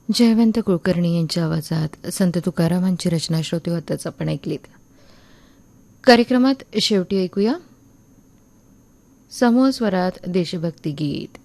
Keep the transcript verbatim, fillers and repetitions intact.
जयवंत कुलकर्णी यांच्या आवाजात संत तुकारामांची रचना श्रोते होताच आपण ऐकलीत. कार्यक्रमात शेवटी ऐकूया समूह स्वरात देशभक्ती गीत.